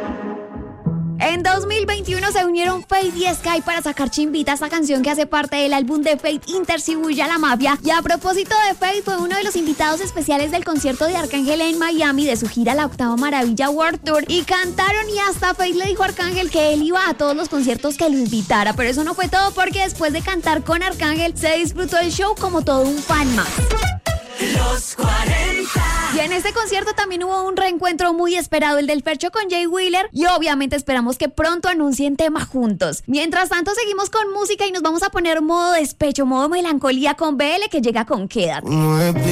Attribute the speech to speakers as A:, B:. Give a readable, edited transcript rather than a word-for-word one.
A: En 2021 se unieron Feid y Sky para sacar Chimbita, esta canción que hace parte del álbum de Feid, Intercibuya la Mafia. Y a propósito de Feid, fue uno de los invitados especiales del concierto de Arcángel en Miami de su gira La Octava Maravilla World Tour. Y cantaron y hasta Feid le dijo a Arcángel que él iba a todos los conciertos que lo invitara. Pero eso no fue todo, porque después de cantar con Arcángel se disfrutó el show como todo un fan más.
B: Los 40.
A: Y en este concierto también hubo un reencuentro muy esperado, el del Fercho con Jay Wheeler, y obviamente esperamos que pronto anuncien tema juntos. Mientras tanto seguimos con música y nos vamos a poner modo despecho, modo melancolía con BL, que llega con Quédate.